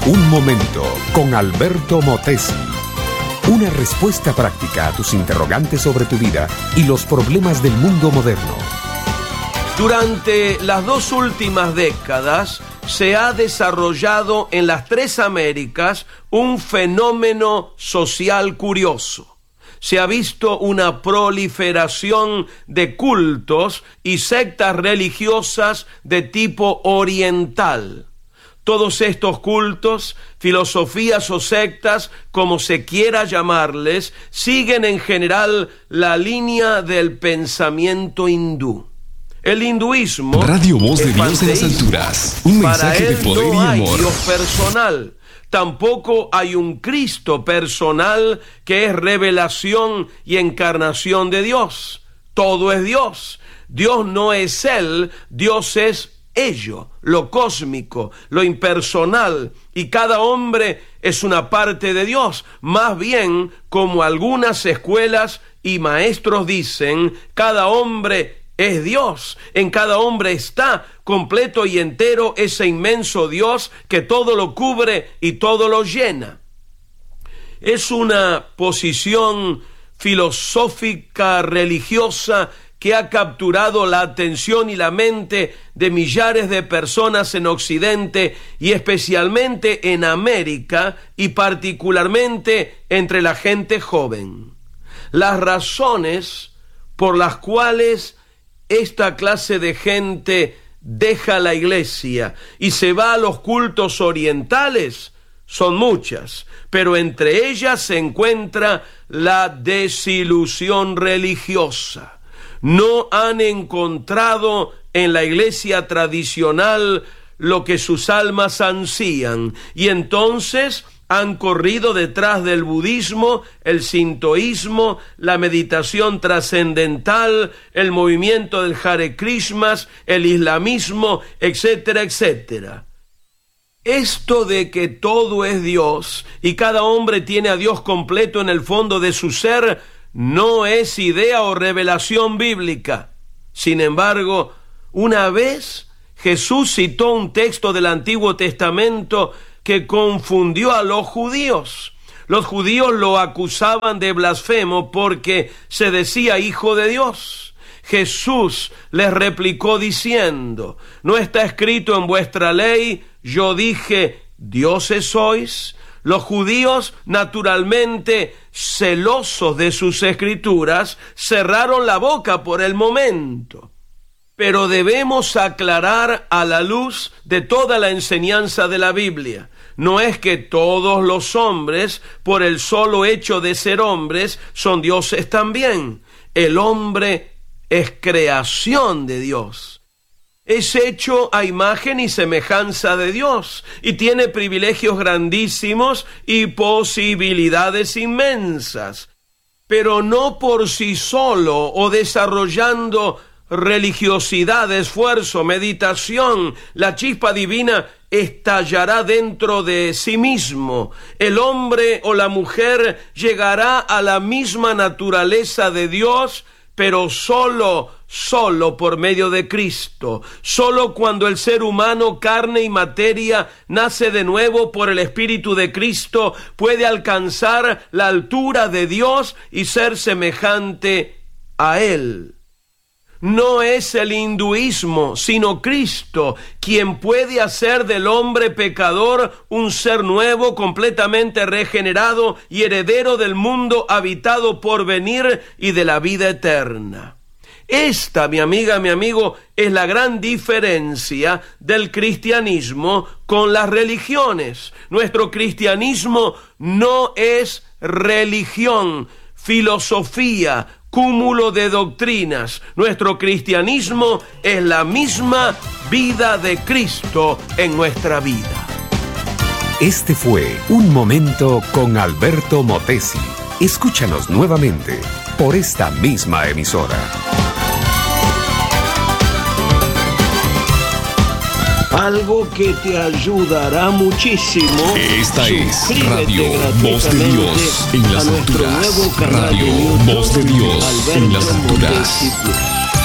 Un momento con Alberto Motesi. Una respuesta práctica a tus interrogantes sobre tu vida y los problemas del mundo moderno. Durante las 2 últimas décadas se ha desarrollado en las 3 Américas un fenómeno social curioso. Se ha visto una proliferación de cultos y sectas religiosas de tipo oriental. Todos estos cultos, filosofías o sectas, como se quiera llamarles, siguen en general la línea del pensamiento hindú. El hinduismo, Radio Voz de Dios en las alturas. Un mensaje de poder y no hay amor. Dios personal. Tampoco hay un Cristo personal que es revelación y encarnación de Dios. Todo es Dios. Dios no es Él, Dios es ello, lo cósmico, lo impersonal, y cada hombre es una parte de Dios. Más bien, como algunas escuelas y maestros dicen, cada hombre es Dios. En cada hombre está completo y entero ese inmenso Dios que todo lo cubre y todo lo llena. Es una posición filosófica religiosa que ha capturado la atención y la mente de millares de personas en Occidente y especialmente en América y particularmente entre la gente joven. Las razones por las cuales esta clase de gente deja la iglesia y se va a los cultos orientales son muchas, pero entre ellas se encuentra la desilusión religiosa. No han encontrado en la iglesia tradicional lo que sus almas ansían, y entonces han corrido detrás del budismo, el sintoísmo, la meditación trascendental, el movimiento del Hare Krishnas, el islamismo, etcétera, etcétera. Esto de que todo es Dios y cada hombre tiene a Dios completo en el fondo de su ser no es idea o revelación bíblica. Sin embargo, una vez Jesús citó un texto del Antiguo Testamento que confundió a los judíos. Los judíos lo acusaban de blasfemo porque se decía hijo de Dios. Jesús les replicó diciendo: ¿no está escrito en vuestra ley, yo dije, dioses sois? Los judíos, naturalmente celosos de sus escrituras, cerraron la boca por el momento. Pero debemos aclarar a la luz de toda la enseñanza de la Biblia. No es que todos los hombres, por el solo hecho de ser hombres, son dioses también. El hombre es creación de Dios. Es hecho a imagen y semejanza de Dios y tiene privilegios grandísimos y posibilidades inmensas. Pero no por sí solo o desarrollando religiosidad, esfuerzo, meditación, la chispa divina estallará dentro de sí mismo. El hombre o la mujer llegará a la misma naturaleza de Dios, pero solo por medio de Cristo. Solo cuando el ser humano, carne y materia, nace de nuevo por el Espíritu de Cristo, puede alcanzar la altura de Dios y ser semejante a Él. No es el hinduismo, sino Cristo, quien puede hacer del hombre pecador un ser nuevo, completamente regenerado y heredero del mundo habitado por venir y de la vida eterna. Esta, mi amiga, mi amigo, es la gran diferencia del cristianismo con las religiones. Nuestro cristianismo no es religión, filosofía, cúmulo de doctrinas. Nuestro cristianismo es la misma vida de Cristo en nuestra vida. Este fue Un Momento con Alberto Motesi. Escúchanos nuevamente por esta misma emisora. Algo que te ayudará muchísimo. Esta es Suscríbete Radio Voz de Dios en las a nuestro alturas. nuevo canal Radio de YouTube, Voz de Dios en las Alberto alturas. Motesi.